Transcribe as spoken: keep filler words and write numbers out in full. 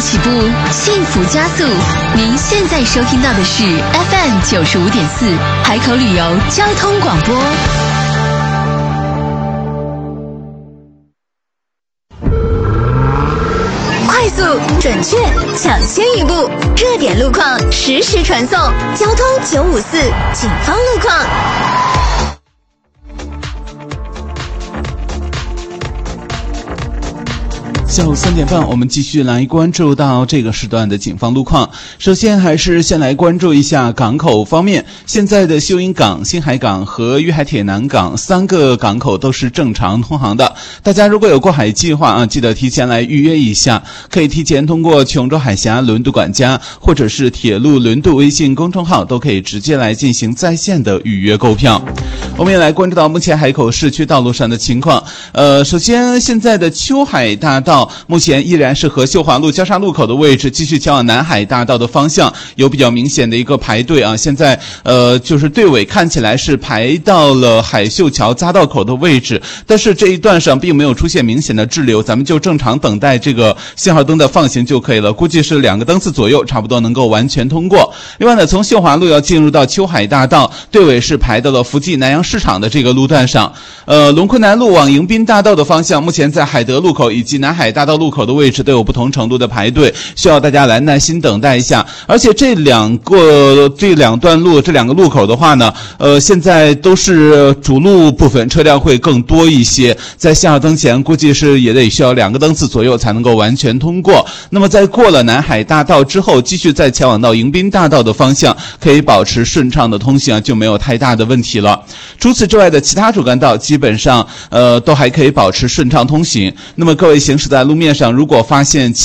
起步，幸福加速。您现在收听到的是 F M 九十五点四海口旅游交通广播。快速、准确、抢先一步，热点路况实时传送。交通九五四警方路况。 下午三点半，我们继续来关注到这个时段的警方路况。首先还是先来关注一下港口方面，现在的秀英港、新海港和粤海铁南港三个港口都是正常通航的。大家如果有过海计划啊，记得提前来预约一下，可以提前通过琼州海峡轮渡管家或者是铁路轮渡微信公众号，都可以直接来进行在线的预约购票。我们也来关注到目前海口市区道路上的情况。呃，首先现在的秋海大道目前依然是和秀华路交叉路口的位置，继续前往南海大道的方向有比较明显的一个排队啊。现在呃就是队尾看起来是排到了海秀桥匝道口的位置，但是这一段上并没有出现明显的滞留，咱们就正常等待这个信号灯的放行就可以了，估计是两个灯次左右差不多能够完全通过。另外呢，从秀华路要进入到秋海大道，队尾是排到了福记南阳市场的这个路段上。呃龙昆南路往迎宾大道的方向，目前在海德路口以及南海大道路口的位置都有不同程度的排队，需要大家来耐心等待一下。而且这两个这两段路这两个路口的话呢，呃现在都是主路部分车辆会更多一些，在信号灯前估计是也得需要两个灯次左右才能够完全通过。那么在过了南海大道之后，继续再前往到迎宾大道的方向，可以保持顺畅的通行啊，就没有太大的问题了。除此之外的其他主干道基本上呃都还可以保持顺畅通行。那么各位行驶在路面上，如果发现